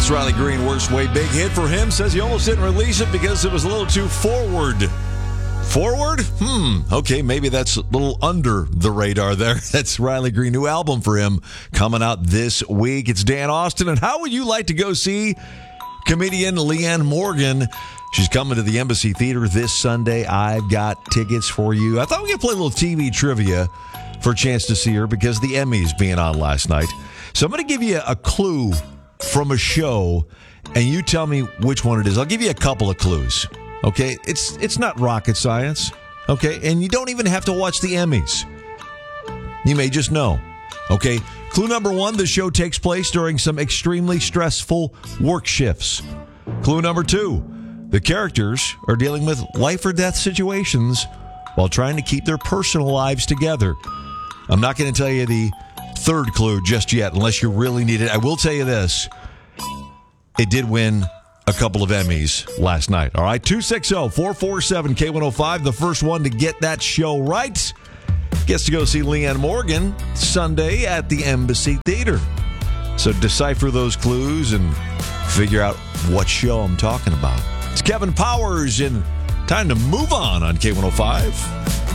This Riley Green Worst Way big hit for him. Says he almost didn't release it because it was a little too forward. Forward? Okay, maybe that's a little under the radar there. That's Riley Green, new album for him coming out this week. It's Dan Austin, and how would you like to go see comedian Leanne Morgan? She's coming to the Embassy Theater this Sunday. I've got tickets for you. I thought we could play a little TV trivia for a chance to see her because the Emmys being on last night. So I'm going to give you a clue from a show, and you tell me which one it is. I'll give you a couple of clues. Okay, it's not rocket science, okay? And you don't even have to watch the Emmys. You may just know. Okay, clue number one, the show takes place during some extremely stressful work shifts. Clue number two, the characters are dealing with life or death situations while trying to keep their personal lives together. I'm not going to tell you the third clue just yet unless you really need it. I will tell you this. It did win a couple of Emmys last night. All right, 260-447-K105. The first one to get that show right gets to go see Leanne Morgan Sunday at the Embassy Theater. So decipher those clues and figure out what show I'm talking about. It's Kevin Powers, and time to move on K105.